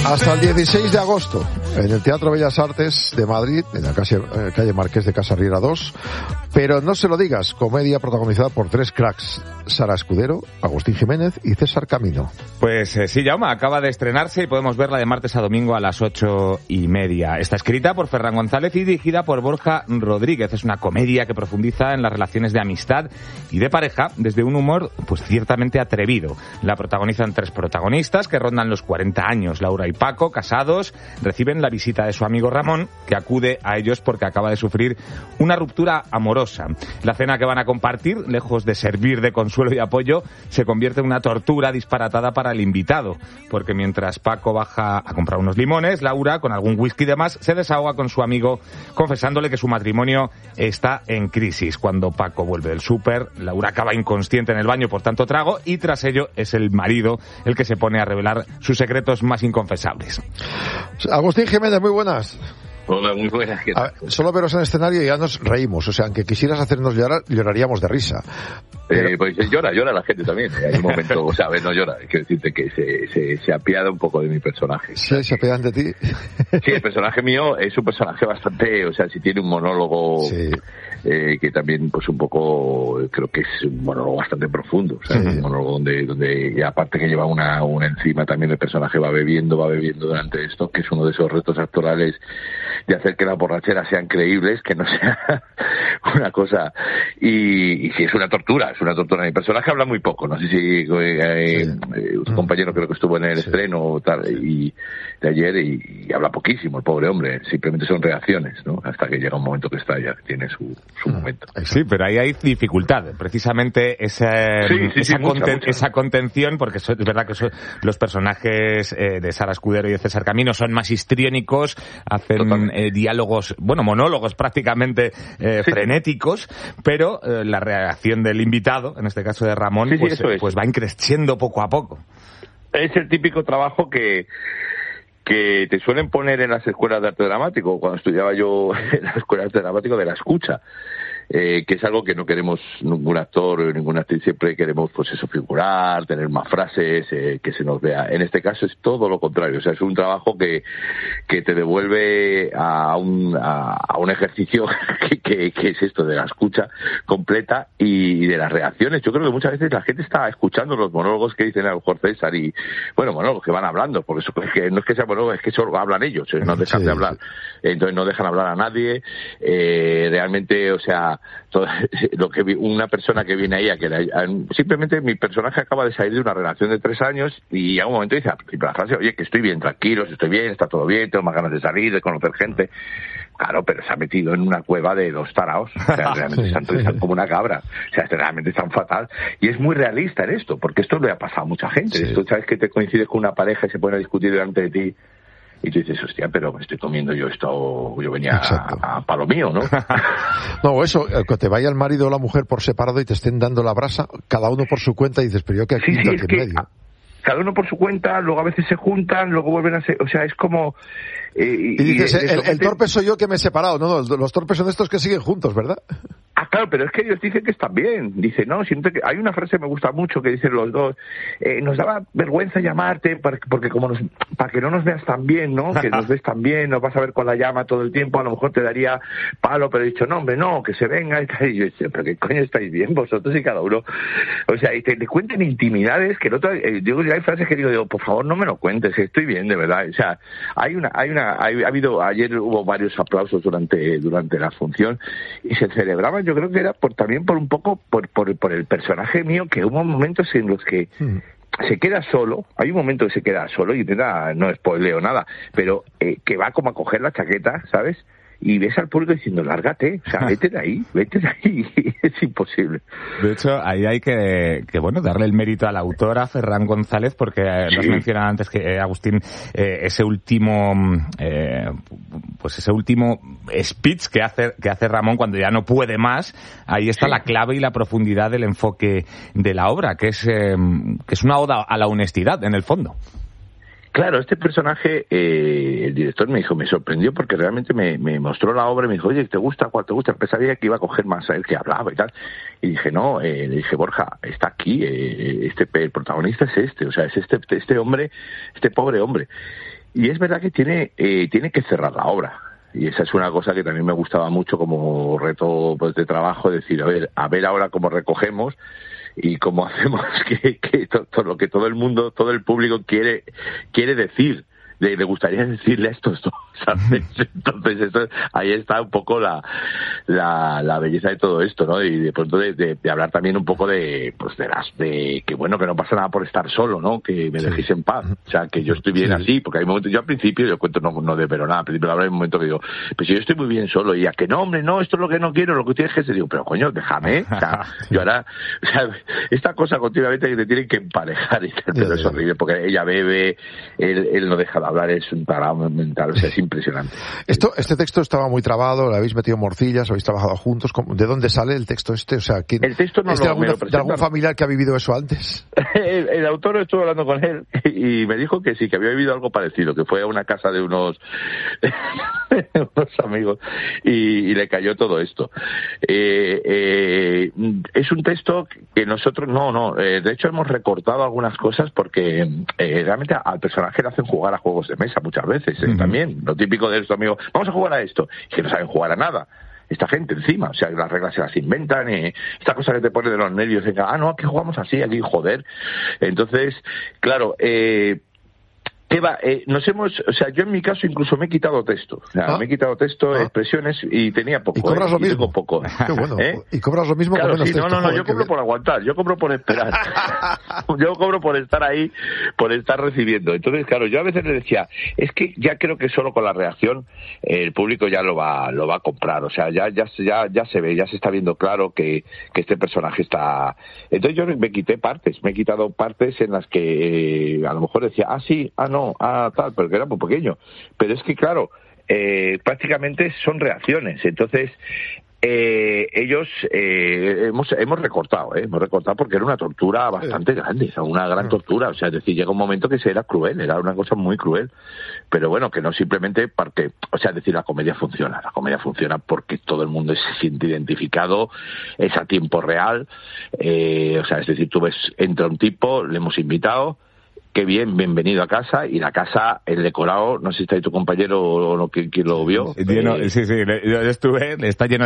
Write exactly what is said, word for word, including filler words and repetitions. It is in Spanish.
Hasta el dieciséis de agosto, en el Teatro Bellas Artes de Madrid, en la calle, eh, calle Marqués de Casarriera dos. Pero no se lo digas, comedia protagonizada por tres cracks: Sara Escudero, Agustín Jiménez y César Camino. Pues eh, sí, Jaume, acaba de estrenarse y podemos verla de martes a domingo a las ocho y media. Está escrita por Ferran González y dirigida por Borja Rodríguez. Es una comedia que profundiza en las relaciones de amistad y de pareja desde un humor pues ciertamente atrevido. La protagonizan tres protagonistas que rondan los cuarenta años. Laura y Paco, casados, reciben la visita de su amigo Ramón, que acude a ellos porque acaba de sufrir una ruptura amorosa. La cena que van a compartir, lejos de servir de consuelo y apoyo, se convierte en una tortura disparatada para el invitado, porque mientras Paco baja a comprar unos limones, Laura, con algún whisky y demás, se desahoga con su amigo confesándole que su matrimonio está en crisis. Cuando Paco vuelve del súper, Laura acaba inconsciente en el baño por tanto trago y tras ello es el marido el que se pone a revelar sus secretos más inconfesables. Agustín Jiménez, muy buenas. Hola, muy buenas. ¿Qué tal? Ver, solo veros en escenario y ya nos reímos. O sea, aunque quisieras hacernos llorar, lloraríamos de risa. Pero... Eh, pues llora, llora la gente también. Hay un momento, o sea, a ver, no llora. Quiero decirte que se, se, se apiada un poco de mi personaje. Sí, se apiadan de ti. Sí, el personaje mío es un personaje bastante, o sea, si tiene un monólogo... Sí. Eh, que también pues un poco creo que es un monólogo bastante profundo, o sea, sí. Un monólogo donde, donde y aparte que lleva una, una enzima también el personaje va bebiendo, va bebiendo durante esto, que es uno de esos retos actorales de hacer que las borracheras sean creíbles, que no sea una cosa y, y sí, es una tortura, es una tortura. Mi personaje habla muy poco, no sé si eh, sí. eh, un compañero creo que estuvo en el sí. estreno tal, y de ayer y, y habla poquísimo el pobre hombre, simplemente son reacciones, ¿no? Hasta que llega un momento que está ya, que tiene su su momento. Sí, pero ahí hay dificultad, precisamente esa, sí, sí, esa, sí, conten, mucha, mucha. esa contención, porque es verdad que son, los personajes eh, de Sara Escudero y de César Camino son más histriónicos, hacen eh, diálogos, bueno, monólogos prácticamente eh, sí. frenéticos, pero eh, la reacción del invitado, en este caso de Ramón, sí, pues, sí, eh, pues va increciendo poco a poco. Es el típico trabajo que que te suelen poner en las escuelas de arte dramático, cuando estudiaba yo en las escuelas de arte dramático, de la escucha, eh, que es algo que no queremos ningún actor o ninguna actriz, siempre queremos pues eso, figurar, tener más frases, eh, que se nos vea. En este caso es todo lo contrario, o sea, es un trabajo que que te devuelve a un a, a un ejercicio que, que, que es esto de la escucha completa y, y de las reacciones. Yo creo que muchas veces la gente está escuchando los monólogos que dicen a lo mejor César y, bueno, monólogos que van hablando, porque eso es que no es que sea monólogo, es que solo hablan ellos, no dejan sí, de hablar. Sí. Entonces no dejan hablar a nadie, eh, realmente, o sea, todo, lo que una persona que viene ahí a que la, a, simplemente mi personaje acaba de salir de una relación de tres años y a un momento dice la frase, oye, que estoy bien, tranquilo, estoy bien, está todo bien, tengo más ganas de salir, de conocer gente. Claro, pero se ha metido en una cueva de dos taraos, o sea, realmente están, están como una cabra, o sea, realmente están fatal, y es muy realista en esto, porque esto le ha pasado a mucha gente, sí. Esto, sabes que te coincides con una pareja y se pone a discutir delante de ti, y tú dices, hostia, pero me estoy comiendo yo esto, yo venía a, a palo mío, ¿no? No, eso, que te vaya el marido o la mujer por separado y te estén dando la brasa, cada uno por su cuenta, y dices, pero yo que aquí sí, sí, aquí en que medio. Cada uno por su cuenta, luego a veces se juntan, luego vuelven a ser, o sea, es como... Eh, y, y dices, y el, el torpe soy yo que me he separado, no, no, los torpes son estos que siguen juntos, ¿verdad? Ah, claro, pero es que ellos dicen que están bien. Dice, no, siempre que hay una frase que me gusta mucho que dicen los dos, eh, nos daba vergüenza llamarte porque como nos, para que no nos veas tan bien, ¿no? Que nos ves tan bien, nos vas a ver con la llama todo el tiempo, a lo mejor te daría palo, pero he dicho, no, hombre, no, que se venga y tal. Y yo decía, pero ¿qué coño estáis bien vosotros y cada uno? O sea, y te, te cuenten intimidades que no te, eh, digo, hay frases que digo, digo, por favor, no me lo cuentes, estoy bien, de verdad. O sea, hay una, hay una, hay, ha habido, ayer hubo varios aplausos durante, durante la función y se celebraban, yo creo que era por también por un poco por, por, por el personaje mío, que hubo momentos en los que mm. se queda solo, hay un momento que se queda solo y nada, no spoileo nada, pero eh, que va como a coger la chaqueta, ¿sabes? Y ves al público diciendo, lárgate, o sea, vete de ahí, vete de ahí, es imposible. De hecho, ahí hay que, que bueno, darle el mérito a la autora, Ferran González, porque sí. Nos mencionaba antes que, eh, Agustín, eh, ese último, eh, pues ese último speech que hace, que hace Ramón cuando ya no puede más, ahí está sí. La clave y la profundidad del enfoque de la obra, que es, eh, que es una oda a la honestidad, en el fondo. Claro, este personaje, eh, el director me dijo, me sorprendió porque realmente me, me mostró la obra y me dijo, oye, ¿te gusta? ¿Cuál te gusta? Pensaría que iba a coger más a él que hablaba y tal. Y dije, no, eh, le dije, Borja, está aquí, eh, este el protagonista es este, o sea, es este, este hombre, este pobre hombre. y es verdad que tiene, eh, tiene que cerrar la obra. Y esa es una cosa que también me gustaba mucho como reto pues, de trabajo, decir, a ver, a ver ahora cómo recogemos y cómo hacemos que, que todo lo que todo el mundo, todo el público quiere, quiere decir. Le, le gustaría decirle esto, esto, ¿sabes? Entonces, esto, ahí está un poco la, la, la belleza de todo esto, ¿no? Y de pronto de, de, de hablar también un poco de, pues de las, de que bueno, que no pasa nada por estar solo, ¿no? Que me dejéis en paz. O sea, que yo estoy bien sí. así, porque hay momentos, yo al principio, yo cuento no, no de pero nada, al principio habrá un momento que digo, pues yo estoy muy bien solo, y a que no, hombre, no, esto es lo que no quiero, lo que tienes que hacer, digo, pero coño, déjame, o sea, yo ahora, o sea, esta cosa continuamente que te tienen que emparejar, y pero es horrible, porque ella bebe, él, él no deja de hablar, es un tarado mental, o sea, es impresionante. Esto, este texto estaba muy trabado, le habéis metido morcillas, habéis trabajado juntos. ¿De dónde sale el texto este? O sea, ¿quién, el texto no ¿es de, lo, alguna, lo de algún familiar que ha vivido eso antes? el, el autor estuvo hablando con él y me dijo que sí, que había vivido algo parecido, que fue a una casa de unos, unos amigos y, y le cayó todo esto. Eh, eh, es un texto que nosotros, no, no, eh, de hecho hemos recortado algunas cosas porque eh, realmente al personaje le hacen jugar a juegos de mesa muchas veces, eh, uh-huh. también, lo típico de estos amigos, vamos a jugar a esto, y que no saben jugar a nada. Esta gente encima, o sea, las reglas se las inventan, y esta cosa que te pone de los nervios, de, ah, no, aquí jugamos así, aquí, joder. Entonces, claro, eh, Eva, eh, nos hemos, o sea, yo en mi caso incluso me he quitado texto, o sea, ah. me he quitado texto, ah. expresiones, y tenía poco. ¿Y cobras eh, lo y mismo? Tengo poco. Qué bueno. ¿Eh? ¿Y cobras lo mismo? Claro, con sí, menos no, texto? no, no, Joder, yo cobro por aguantar, yo cobro por esperar. Yo cobro por estar ahí, por estar recibiendo. Entonces, claro, yo a veces le decía, es que ya creo que solo con la reacción eh, el público ya lo va, lo va a comprar, o sea, ya, ya, ya, ya se ve, ya se está viendo claro que, que este personaje está. Entonces yo me quité partes, me he quitado partes en las que eh, a lo mejor decía, ah, sí, ah, no, ah, tal, pero que era muy pequeño. Pero es que, claro, eh, prácticamente son reacciones. Entonces, eh, ellos eh, hemos, hemos recortado, ¿eh? hemos recortado porque era una tortura bastante grande, o sea, una gran tortura. O sea, es decir, llega un momento que se era cruel, era una cosa muy cruel. Pero bueno, que no simplemente porque, o sea, es decir, la comedia funciona. La comedia funciona porque todo el mundo se siente identificado, es a tiempo real. Eh, o sea, es decir, tú ves, entra un tipo, le hemos invitado, qué bien, bienvenido a casa, y la casa, el decorado, no sé si está ahí tu compañero o no, quien, quien lo vio. Lleno, eh, sí, sí, yo estuve, está lleno